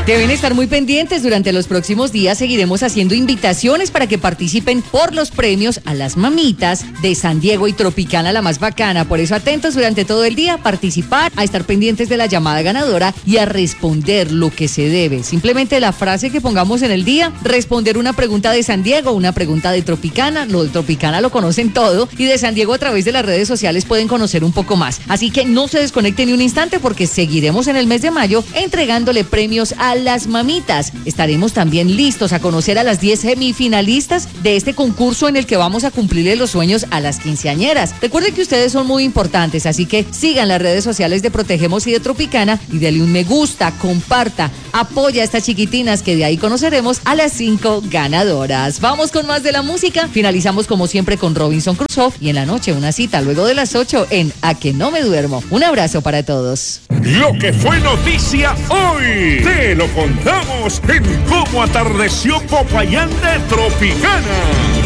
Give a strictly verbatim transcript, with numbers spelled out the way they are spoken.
Deben estar muy pendientes. Durante los próximos días seguiremos haciendo invitaciones para que participen por los premios a las mamitas de San Diego y Tropicana, la más bacana. Por eso atentos durante todo el día a participar, a estar pendientes de la llamada ganadora y a responder lo que se debe. Simplemente la frase que pongamos en el día, responder una pregunta de San Diego, una pregunta de Tropicana. Lo de Tropicana lo conocen todo y de San Diego a través de las redes sociales pueden conocer un poco más. Así que no se desconecten ni un instante porque seguiremos en el mes de mayo entregándole premios a las mamitas. Estaremos también listos a conocer a las diez semifinalistas de este concurso en el que vamos a cumplirle los sueños a las quinceañeras. Recuerden que ustedes son muy importantes, así que sigan las redes sociales de Protegemos y de Tropicana y denle un me gusta, comparta, apoya a estas chiquitinas que de ahí conoceremos a las cinco ganadoras. Vamos con más de la música. Finalizamos como siempre con Robinson Crusoe y en la noche una cita luego de las ocho en A Que No Me Duermo. Un abrazo para todos. Lo que fue noticia hoy, te lo contamos en Cómo Atardeció Popayán de Tropicana.